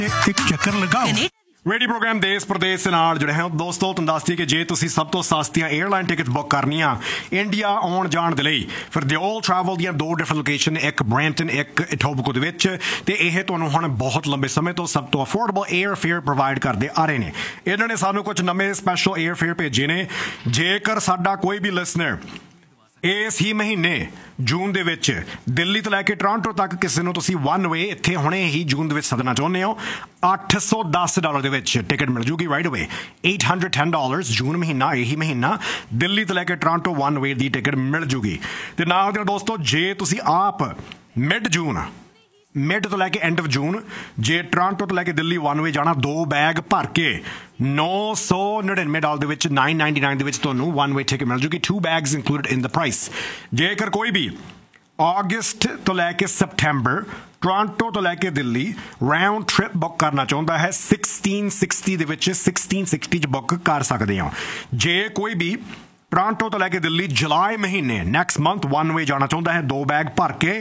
ਇੱਕ ਚੱਕਰ ਲਗਾਓ। ਰੇਡੀਓ ਪ੍ਰੋਗਰਾਮ ਦੇਸ਼ ਪ੍ਰਦੇਸ਼ ਦੇ ਨਾਲ ਜੁੜੇ ਹੋ ਦੋਸਤੋ। ਤੁਹਾਨੂੰ ਦੱਸ ਦਈਏ ਕਿ ਜੇ ਤੁਸੀਂ ਸਭ ਤੋਂ ਸਸਤੀਆਂ 에ਅਰਲਾਈਨ ਟਿਕਟ ਬੁੱਕ ਕਰਨੀਆਂ ਇੰਡੀਆ ਆਉਣ ਜਾਣ ਦੇ ਲਈ, ਫਿਰ ਦਿਓਲ ਟਰੈਵਲ ਦੀਆਂ ਦੋ ਡਿਫਰੈਂਟ ਲੋਕੇਸ਼ਨ, ਇੱਕ ਬਰੈਂਪਟਨ, ਇੱਕ ਇਟੋਬੀਕੋ ਦੇ ਵਿੱਚ, ਤੇ ਇਹ ਤੁਹਾਨੂੰ ਹੁਣ ਬਹੁਤ ਲੰਬੇ ਸਮੇਂ ਤੋਂ ਸਭ ਤੋਂ ਅਫੋਰਡੇਬਲ 에ਅਰ ਫੇਅਰ ਪ੍ਰੋਵਾਈਡ ਕਰਦੇ ਆ ਰਹੇ ਨੇ। ਇਹਨਾਂ ਨੇ ਸਾਨੂੰ ਕੁਝ ਨਵੇਂ ਸਪੈਸ਼ਲ 에ਅਰ ਫੇਅਰ ਭੇਜੇ ਨੇ। ਜੇਕਰ ਸਾਡਾ ਕੋਈ ਵੀ ਲਿਸਨਰ ਇਸ ਹੀ ਮਹੀਨੇ ਜੂਨ ਦੇ ਵਿੱਚ ਦਿੱਲੀ ਤੋਂ ਲੈ ਕੇ ਟੋਰਾਂਟੋ ਤੱਕ ਕਿਸੇ ਨੂੰ ਤੁਸੀਂ ਵਨ ਵੇ ਇੱਥੇ ਹੁਣੇ ਹੀ ਜੂਨ ਦੇ ਵਿੱਚ ਸੱਦਣਾ ਚਾਹੁੰਦੇ ਹੋ, $810 ਦੇ ਵਿੱਚ ਟਿਕਟ ਮਿਲ ਜੂਗੀ ਰਾਈਟ ਅਵੇ। $810 ਜੂਨ ਮਹੀਨਾ, ਇਹੀ ਮਹੀਨਾ ਦਿੱਲੀ ਤੋਂ ਲੈ ਕੇ ਟੋਰਾਂਟੋ ਵਨ ਵੇ ਦੀ ਟਿਕਟ ਮਿਲ ਜੂਗੀ। ਤੇ ਨਾਲ ਦੇ ਦੋਸਤੋ, ਜੇ ਤੁਸੀਂ ਆਪ ਮਿਡ ਤੋਂ ਲੈ ਕੇ ਐਂਡ ਆਫ ਜੂਨ ਜੇ ਟੋਰਾਂਟੋ ਤੋਂ ਲੈ ਕੇ ਦਿੱਲੀ ਵਨ ਵੇ ਜਾਣਾ, 2 ਬੈਗ ਭਰ ਕੇ $999 ਦੇ ਵਿੱਚ, $999 ਦੇ ਵਿੱਚ ਤੁਹਾਨੂੰ ਵਨ ਵੇ ਟਿਕਟ ਮਿਲ ਜੂਗੀ। 2 bags included in the price। ਜੇਕਰ ਕੋਈ ਵੀ ਅਗਸਤ ਤੋਂ ਲੈ ਕੇ ਸਪਟੈਂਬਰ ਟੋਰਾਂਟੋ ਤੋਂ ਲੈ ਕੇ ਦਿੱਲੀ ਰਾਊਂਡ ਟ੍ਰਿਪ ਬੁੱਕ ਕਰਨਾ ਚਾਹੁੰਦਾ ਹੈ, 1660 ਦੇ ਵਿੱਚ 1660 'ਚ ਬੁੱਕ ਕਰ ਸਕਦੇ ਹੋ। ਜੇ ਕੋਈ ਵੀ ਟੋਰਾਂਟੋ ਤੋਂ ਲੈ ਕੇ ਦਿੱਲੀ ਜੁਲਾਈ ਮਹੀਨੇ ਨੈਕਸਟ ਮੰਥ ਵਨ ਵੇ ਜਾਣਾ ਚਾਹੁੰਦਾ ਹੈ, 2 ਬੈਗ ਭਰ ਕੇ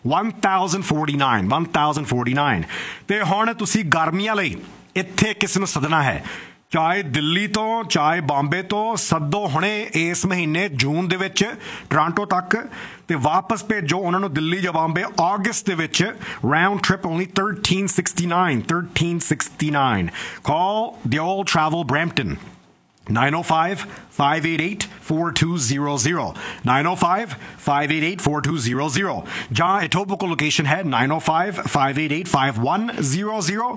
$1049। ਤੇ ਹੁਣ ਤੁਸੀਂ ਗਰਮੀਆਂ ਲਈ ਇੱਥੇ ਕਿਸ ਨੂੰ ਸੱਦਣਾ ਹੈ, ਚਾਹੇ ਦਿੱਲੀ ਤੋਂ ਚਾਹੇ ਬੰਬੇ ਤੋਂ, ਸੱਦੋ ਹੁਣੇ ਇਸ ਮਹੀਨੇ ਜੂਨ ਦੇ ਵਿੱਚ ਟੋਰਾਂਟੋ ਤੱਕ, ਤੇ ਵਾਪਸ ਭੇਜੋ ਉਹਨਾਂ ਨੂੰ ਦਿੱਲੀ ਜਾਂ ਬੰਬੇ ਅਗਸਤ ਦੇ ਵਿੱਚ। Round trip only $1369। ਕਾਲ ਦਿਓਲ ਟਰੈਵਲ ਬਰੈਂਪਟਨ 905-588-4200 905-588-4200 ਜਾਂ ਇਟੋਬੀਕੋ ਲੋਕੇਸ਼ਨ ਹੈ 905-588-5100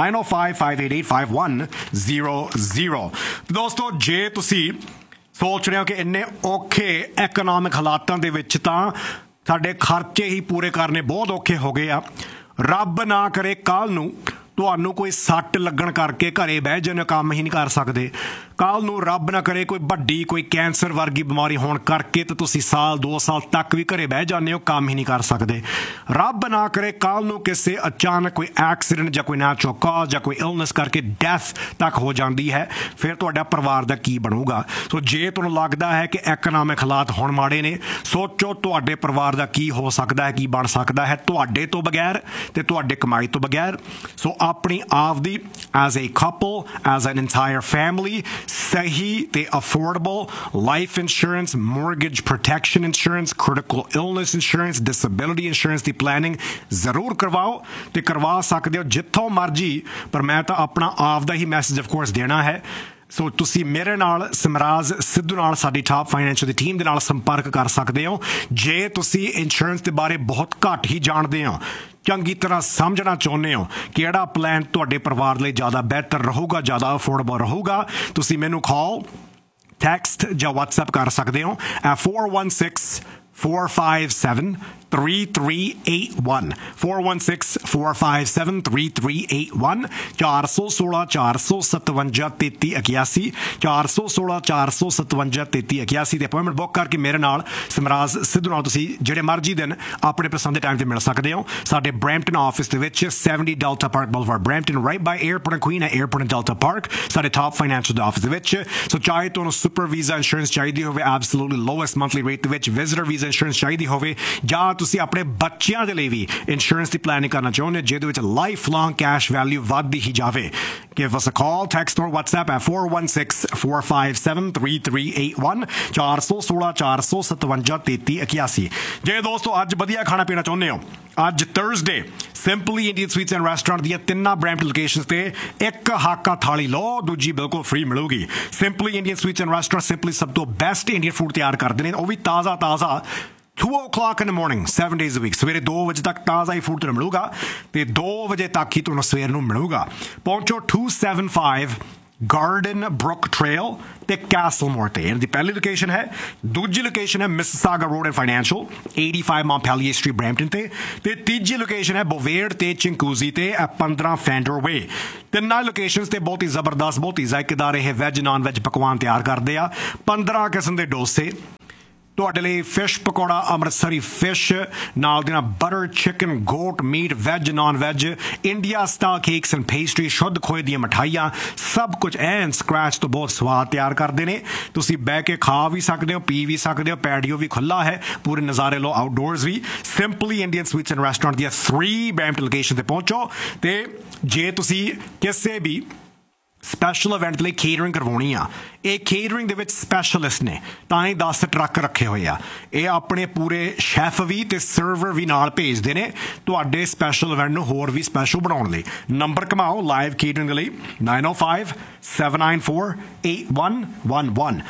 905-588-5100। ਦੋਸਤੋ, ਜੇ ਤੁਸੀਂ ਸੋਚ ਰਹੇ ਹੋ ਕਿ ਇੰਨੇ ਔਖੇ ਇਕਨੋਮਿਕ ਹਾਲਾਤਾਂ ਦੇ ਵਿੱਚ ਤਾਂ ਸਾਡੇ ਖਰਚੇ ਹੀ ਪੂਰੇ ਕਰਨੇ ਬਹੁਤ ਔਖੇ ਹੋ ਗਏ ਆ, ਰੱਬ ਨਾ ਕਰੇ ਕੱਲ੍ਹ ਨੂੰ ਤੁਹਾਨੂੰ ਕੋਈ ਸੱਟ ਲੱਗਣ ਕਰਕੇ ਘਰੇ ਬਹਿ ਜਾਣਾ, ਕੰਮ ਹੀ ਨਹੀਂ ਕਰ ਸਕਦੇ, ਕੱਲ੍ਹ ਨੂੰ ਰੱਬ ਨਾ ਕਰੇ ਕੋਈ ਕੈਂਸਰ ਵਰਗੀ ਬਿਮਾਰੀ ਹੋਣ ਕਰਕੇ ਤੇ ਤੁਸੀਂ ਸਾਲ 2 ਸਾਲ ਤੱਕ ਵੀ ਘਰੇ ਬਹਿ ਜਾਂਦੇ ਹੋ, ਕੰਮ ਹੀ ਨਹੀਂ ਕਰ ਸਕਦੇ। ਰੱਬ ਨਾ ਕਰੇ ਕੱਲ੍ਹ ਨੂੰ ਕਿਸੇ ਅਚਾਨਕ ਕੋਈ ਐਕਸੀਡੈਂਟ ਜਾਂ ਕੋਈ ਨੈਚੁਰਲ ਕਾਜ਼ ਜਾਂ ਕੋਈ ਇਲਨੈਸ ਕਰਕੇ ਡੈਥ ਤੱਕ ਹੋ ਜਾਂਦੀ ਹੈ, ਫਿਰ ਤੁਹਾਡਾ ਪਰਿਵਾਰ ਦਾ ਕੀ ਬਣੂਗਾ। ਸੋ ਜੇ ਤੁਹਾਨੂੰ ਲੱਗਦਾ ਹੈ ਕਿ ਇਕਨੋਮਿਕ ਹਾਲਾਤ ਹੁਣ ਮਾੜੇ ਨੇ, ਸੋਚੋ ਤੁਹਾਡੇ ਪਰਿਵਾਰ ਦਾ ਕੀ ਹੋ ਸਕਦਾ ਹੈ, ਕੀ ਬਣ ਸਕਦਾ ਹੈ ਤੁਹਾਡੇ ਤੋਂ ਬਗੈਰ ਤੇ ਤੁਹਾਡੇ ਕਮਾਈ ਤੋਂ ਬਗੈਰ। ਸੋ ਆਪਣੀ ਆਪ ਦੀ as a couple, as an entire family, ਸਹੀ ਤੇ affordable life insurance, mortgage protection insurance, critical illness insurance, disability insurance ਦੀ ਪਲੈਨਿੰਗ ਜ਼ਰੂਰ ਕਰਵਾਓ ਤੇ ਕਰਵਾ ਸਕਦੇ ਹੋ ਜਿੱਥੋਂ ਮਰਜੀ। ਪਰ ਮੈਂ ਤਾਂ ਆਪਣਾ ਆਪ ਦਾ ਹੀ ਮੈਸੇਜ ਆਫ ਕੋਰਸ ਦੇਣਾ ਹੈ। ਸੋ ਤੁਸੀਂ ਮੇਰੇ ਨਾਲ, ਸਿਮਰਾਜ ਸਿੱਧੂ ਨਾਲ, ਸਾਡੀ ਟਾਪ ਫਾਈਨੈਂਸ਼ੀਅਲ ਦੀ ਟੀਮ ਦੇ ਨਾਲ ਸੰਪਰਕ ਕਰ ਸਕਦੇ ਹੋ। ਜੇ ਤੁਸੀਂ ਇੰਸ਼ੋਰੈਂਸ ਦੇ ਬਾਰੇ ਬਹੁਤ ਘੱਟ ਹੀ ਜਾਣਦੇ ਹੋ, ਚੰਗੀ ਤਰ੍ਹਾਂ ਸਮਝਣਾ ਚਾਹੁੰਦੇ ਹੋ ਕਿਹੜਾ ਪਲਾਨ ਤੁਹਾਡੇ ਪਰਿਵਾਰ ਲਈ ਜ਼ਿਆਦਾ ਬਿਹਤਰ ਰਹੂਗਾ, ਜ਼ਿਆਦਾ ਅਫੋਰਡੇਬਲ ਰਹੂਗਾ, ਤੁਸੀਂ ਮੈਨੂੰ ਕਾਲ, ਟੈਕਸਟ ਜਾਂ WhatsApp ਕਰ ਸਕਦੇ ਹੋ at 416-457-3381 416-457-3381 416-457-3381 416-457-3381 ਤੇ ਅਪਾਇੰਟਮੈਂਟ ਬੁੱਕ ਕਰਕੇ ਮੇਰੇ ਨਾਲ, ਸਿਮਰਾਜ ਸਿੱਧੂ ਨਾਲ, ਤੁਸੀਂ ਜਿਹੜੇ ਮਰਜ਼ੀ ਦਿਨ ਆਪਣੇ ਪਸੰਦ ਦੇ ਟਾਈਮ ਤੇ ਮਿਲ ਸਕਦੇ ਹੋ। ਸਾਡੇ ਬਰੈਂਪਟਨ ਆਫਿਸ ਦੇ ਵਿੱਚ 70 delta park boulevard Brampton, right ਬਾਈ 에ਅਰਪੋਰਟ ਕੁਈਨ ਹੈ, 에ਅਰਪੋਰਟ ਡੈਲਟਾ ਪਾਰਕ, ਸਾਡੇ ਟਾਪ ਫਾਈਨੈਂਸ਼ੀਅਲ ਦੇ ਆਫਿਸ ਦੇ ਵਿੱਚ। ਸੋ ਚਾਹੇ ਤੁਹਾਨੂੰ ਸੁਪਰ ਵੀਜ਼ਾ ਇੰਸ਼ੋਰੈਂਸ ਚਾਹੀਦੀ ਹੋਵੇ ਐਬਸੋਲੂਟਲੀ ਲੋਐਸਟ ਮੰਥਲੀ ਰੇਟ ਦੇ ਵਿੱਚ, ਵਿਜ਼ਿਟਰ ਵੀਜ਼ਾ ਇੰਸ਼ੋਰੈਂਸ ਚਾਹੀਦੀ ਹੋਵੇ, ਜਾਂ ਤੁਸੀਂ ਆਪਣੇ ਬੱਚਿਆਂ ਦੇ ਲਈ ਵੀ ਇੰਸ਼ੋਰੈਂਸ ਦੀ ਪਲੈਨਿੰਗ ਕਰਨਾ ਚਾਹੁੰਦੇ ਹੋ ਜਿਹਦੇ ਵਿੱਚ ਲਾਈਫ ਲੌਂਗ ਕੈਸ਼ ਵੈਲਿਊ ਵੱਧਦੀ ਹੀ ਜਾਵੇ, give us a call, text or WhatsApp at 416-457-3381 416-457-3381। ਜੇ ਦੋਸਤੋ ਅੱਜ ਵਧੀਆ ਖਾਣਾ ਪੀਣਾ ਚਾਹੁੰਦੇ ਹੋ, ਅੱਜ Thursday simply Indian sweets and restaurant ਦੀਆਂ 3 ਬ੍ਰੈਂਪਟਨ ਲੋਕੇਸ਼ਨਸ ਤੇ ਇੱਕ ਹਾਕਾ ਥਾਲੀ ਲਓ, ਦੂਜੀ ਬਿਲਕੁਲ ਫ੍ਰੀ ਮਿਲੂਗੀ। Simply Indian sweets and restaurant simply ਸਭ ਤੋਂ ਬੈਸਟ ਇੰਡੀਅਨ ਫੂਡ ਤਿਆਰ ਕਰਦੇ ਨੇ, ਉਹ ਵੀ ਤਾਜ਼ਾ 2 o'clock in the morning 7 days a week। ਸਵੇਰੇ 2 ਵਜੇ ਤੱਕ ਤਾਜ਼ਾ ਹੀ ਫੂਡ ਤੁਹਾਨੂੰ ਮਿਲੂਗਾ ਤੇ 2 ਵਜੇ ਤੱਕ ਹੀ ਤੁਹਾਨੂੰ ਸਵੇਰ ਨੂੰ ਮਿਲੂਗਾ। ਪਹੁੰਚੋ 275 ਗਾਰਡਨ ਬਰੁਕ ਟ੍ਰੇਲ ਤੇ ਕੈਸਲਮੋਰ ਤੇ, ਇਹਨਾਂ ਦੀ ਪਹਿਲੀ ਲੋਕੇਸ਼ਨ ਹੈ। ਦੂਜੀ ਲੋਕੇਸ਼ਨ ਹੈ Mississauga road and financial 85 ਮੌਂਪੈਲੀਏ street Brampton ਤੇ ਤੀਜੀ ਲੋਕੇਸ਼ਨ ਹੈ ਬੋਵੇਡ ਤੇ ਚਿੰਕੂਜ਼ੀ ਤੇ 15 ਫੈਂਡਰ ਵੇ। ਤਿੰਨਾਂ ਲੋਕੇਸ਼ਨਸ ਤੇ ਬਹੁਤ ਹੀ ਜ਼ਬਰਦਸਤ, ਬਹੁਤ ਹੀ ਜ਼ਾਇਕੇਦਾਰ ਇਹ ਵੈਜ ਨਾਨ ਵੈਜ ਪਕਵਾਨ ਤਿਆਰ ਕਰਦੇ ਆ। 15 ਕਿਸਮ ਦੇ ਡੋਸੇ, ਤੁਹਾਡੇ ਲਈ ਫਿਸ਼ ਪਕੌੜਾ ਅੰਮ੍ਰਿਤਸਰੀ ਫਿਸ਼ ਨਾਲ ਦੀ ਨਾਲ butter chicken goat meat veg non veg India style cakes and pastry ਸ਼ੁੱਧ ਖੋਏ ਦੀਆਂ ਮਿਠਾਈਆਂ ਸਭ ਕੁਝ ਐਨ ਸਕ੍ਰੈਚ ਤੋਂ ਬਹੁਤ ਸਵਾਦ ਤਿਆਰ ਕਰਦੇ ਨੇ ਤੁਸੀਂ ਬਹਿ ਕੇ ਖਾ ਵੀ ਸਕਦੇ ਹੋ ਪੀ ਵੀ ਸਕਦੇ ਹੋ ਪੈਡੀਓ ਵੀ ਖੁੱਲਾ ਹੈ ਪੂਰੇ ਨਜ਼ਾਰੇ ਲਓ outdoors we simply Indian sweets and restaurant ਦੀਆਂ 3 ਬੈਂਪਟਨ ਲੋਕੇਸ਼ਨ ਤੇ ਪਹੁੰਚੋ ਤੇ ਜੇ ਤੁਸੀਂ ਕਿਸੇ ਵੀ ਸਪੈਸ਼ਲ ਇਵੈਂਟ ਲਈ ਕੇਟਰਿੰਗ ਕਰਵਾਉਣੀ ਆ ਇਹ ਕੇਟਰਿੰਗ ਦੇ ਵਿੱਚ ਸਪੈਸ਼ਲਿਸਟ ਨੇ ਤਾਂ ਹੀ 10 ਟਰੱਕ ਰੱਖੇ ਹੋਏ ਆ ਇਹ ਆਪਣੇ ਪੂਰੇ ਸ਼ੈਫ ਵੀ ਤੇ ਸਰਵਰ ਵੀ ਨਾਲ ਭੇਜਦੇ ਨੇ ਤੁਹਾਡੇ ਸਪੈਸ਼ਲ ਇਵੈਂਟ ਨੂੰ ਹੋਰ ਵੀ ਸਪੈਸ਼ਲ ਬਣਾਉਣ ਲਈ ਨੰਬਰ ਘਮਾਓ ਲਾਈਵ ਕੇਟਰਿੰਗ ਦੇ ਲਈ 9057948111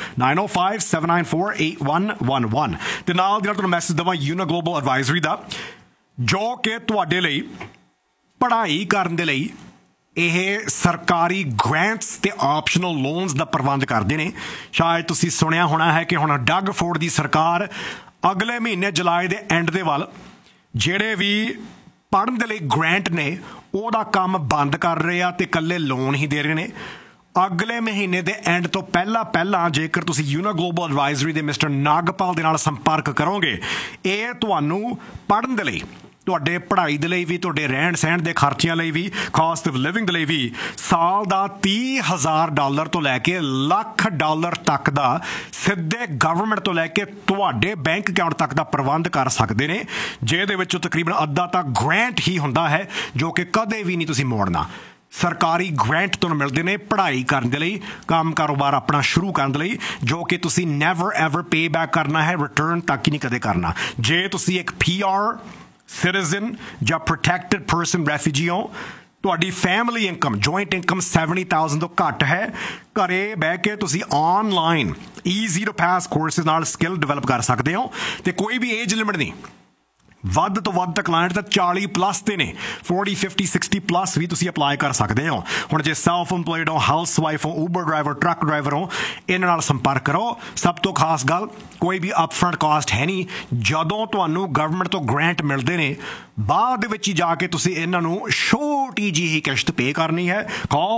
9057948111 ਤੇ ਨਾਲ ਦੀ ਨਾਲ ਤੁਹਾਨੂੰ ਮੈਸੇਜ ਦੇਵਾਂ ਯੂਨਾ ਗਲੋਬਲ ਐਡਵਾਈਜ਼ਰੀ ਦਾ ਜੋ ਕਿ ਤੁਹਾਡੇ ਲਈ ਪੜ੍ਹਾਈ ਕਰਨ ਦੇ ਲਈ ਇਹ ਸਰਕਾਰੀ ਗ੍ਰਾਂਟਸ ਤੇ ਆਪਸ਼ਨਲ ਲੋਨਸ ਦਾ ਪ੍ਰਬੰਧ ਕਰਦੇ ਨੇ ਸ਼ਾਇਦ ਤੁਸੀਂ ਸੁਣਿਆ ਹੋਣਾ ਹੈ ਕਿ ਹੁਣ ਡਗ ਫੋਰਡ ਦੀ ਸਰਕਾਰ ਅਗਲੇ ਮਹੀਨੇ ਜੁਲਾਈ ਦੇ ਐਂਡ ਦੇ ਵੱਲ ਜਿਹੜੇ ਵੀ ਪੜ੍ਹਨ ਦੇ ਲਈ ਗ੍ਰਾਂਟ ਨੇ ਉਹਦਾ ਕੰਮ ਬੰਦ ਕਰ ਰਹੇ ਆ ਤੇ ਇਕੱਲੇ ਲੋਨ ਹੀ ਦੇ ਰਹੇ ਨੇ ਅਗਲੇ ਮਹੀਨੇ ਦੇ ਐਂਡ ਤੋਂ ਪਹਿਲਾਂ ਜੇਕਰ ਤੁਸੀਂ ਯੂਨਾ ਗਲੋਬਲ ਐਡਵਾਈਜ਼ਰੀ ਦੇ ਮਿਸਟਰ ਨਾਗਪਾਲ ਦੇ ਨਾਲ ਸੰਪਰਕ ਕਰੋਗੇ ਇਹ ਤੁਹਾਨੂੰ ਪੜ੍ਹਨ ਦੇ ਲਈ ਤੁਹਾਡੇ ਪੜ੍ਹਾਈ ਦੇ ਲਈ ਵੀ ਤੁਹਾਡੇ ਰਹਿਣ ਸਹਿਣ ਦੇ ਖਰਚਿਆਂ ਲਈ ਵੀ ਕਾਸਟ ਆਫ ਲਿਵਿੰਗ ਦੇ ਲਈ ਵੀ ਸਾਲ ਦਾ $30,000 ਤੋਂ ਲੈ ਕੇ $1,00,000 ਤੱਕ ਦਾ ਸਿੱਧੇ ਗਵਰਨਮੈਂਟ ਤੋਂ ਲੈ ਕੇ ਤੁਹਾਡੇ ਬੈਂਕ ਅਕਾਊਂਟ ਤੱਕ ਦਾ ਪ੍ਰਬੰਧ ਕਰ ਸਕਦੇ ਨੇ ਜਿਹਦੇ ਵਿੱਚੋਂ ਤਕਰੀਬਨ ਅੱਧਾ ਤਾਂ ਗ੍ਰਾਂਟ ਹੀ ਹੁੰਦਾ ਹੈ ਜੋ ਕਿ ਕਦੇ ਵੀ ਨਹੀਂ ਤੁਸੀਂ ਮੋੜਨਾ ਸਰਕਾਰੀ ਗ੍ਰਾਂਟ ਤੁਹਾਨੂੰ ਮਿਲਦੇ ਨੇ ਪੜ੍ਹਾਈ ਕਰਨ ਦੇ ਲਈ ਕੰਮ ਕਾਰੋਬਾਰ ਆਪਣਾ ਸ਼ੁਰੂ ਕਰਨ ਦੇ ਲਈ ਜੋ ਕਿ ਤੁਸੀਂ ਨੈਵਰ ਐਵਰ ਪੇ ਬੈਕ ਕਰਨਾ ਹੈ ਰਿਟਰਨ ਤੱਕ ਹੀ ਨਹੀਂ ਕਦੇ ਕਰਨਾ ਜੇ ਤੁਸੀਂ ਇੱਕ PR citizen ਜਾਂ protected person refugee ਹੋ ਤੁਹਾਡੀ ਫੈਮਿਲੀ ਇਨਕਮ ਜੁਆਇੰਟ ਇਨਕਮ 70,000 ਤੋਂ ਘੱਟ ਹੈ ਘਰੇ ਬਹਿ ਕੇ ਤੁਸੀਂ online easy two pass courses ਨਾਲ ਸਕਿੱਲ ਡਿਵੈਲਪ ਕਰ ਸਕਦੇ ਹੋ ਤੇ ਕੋਈ ਵੀ ਏਜ ਲਿਮਿਟ ਨਹੀਂ ਵੱਧ ਤੋਂ ਵੱਧ ਤਾਂ ਕਲਾਇੰਟ ਤਾਂ 40 ਪਲੱਸ ਤੇ ਨੇ 40 50 60 ਪਲੱਸ ਵੀ ਤੁਸੀਂ ਅਪਲਾਈ ਕਰ ਸਕਦੇ ਹੋ ਹੁਣ ਜੇ ਸੈਲਫ ਇੰਪਲੋਇਡ ਹੋ ਹਾਊਸ ਵਾਈਫ ਹੋ ਉਬਰ ਡਰਾਈਵਰ ਟਰੱਕ ਡਰਾਈਵਰ ਹੋ ਇਹਨਾਂ ਨਾਲ ਸੰਪਰਕ ਕਰੋ ਸਭ ਤੋਂ ਖਾਸ ਗੱਲ ਕੋਈ ਵੀ ਅਪਫਰੰਟ ਕਾਸਟ ਹੈ ਨਹੀਂ ਜਦੋਂ ਤੁਹਾਨੂੰ ਗਵਰਨਮੈਂਟ ਤੋਂ ਗ੍ਰਾਂਟ ਮਿਲਦੇ ਨੇ ਬਾਅਦ ਦੇ ਵਿੱਚ ਹੀ ਜਾ ਕੇ ਤੁਸੀਂ ਇਹਨਾਂ ਨੂੰ ਛੋਟੀ ਜਿਹੀ ਕਿਸ਼ਤ ਪੇ ਕਰਨੀ ਹੈ ਕਾਲ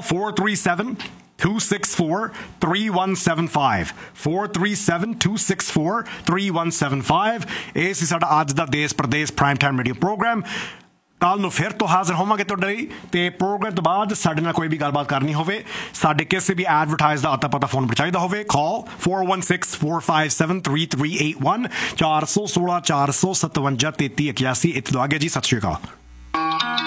437-264-3175 437-264-3175 ਇਹ ਸੀ ਸਾਡਾ ਅੱਜ ਦਾ ਦੇਸ਼ Pradesh prime time radio programme ਕੱਲ ਨੂੰ ਫਿਰ ਤੋਂ ਹਾਜ਼ਰ ਹੋਵਾਂਗੇ ਤੁਹਾਡੇ ਲਈ ਤੇ ਪ੍ਰੋਗਰਾਮ ਤੋਂ ਬਾਅਦ ਸਾਡੇ ਨਾਲ ਕੋਈ ਵੀ ਗੱਲਬਾਤ ਕਰਨੀ ਹੋਵੇ ਸਾਡੇ ਕਿਸੇ ਵੀ ਐਡਵਰਟਾਈਜ਼ ਦਾ ਅਤਾ ਪਤਾ ਫੋਨ ਪਰ ਚਾਹੀਦਾ ਹੋਵੇ ਕਾਲ 4164573381 416 457 3381 ਇੱਥੇ ਤੋਂ ਅੱਗੇ ਜੀ ਸਤਿ ਸ਼੍ਰੀ ਅਕਾਲ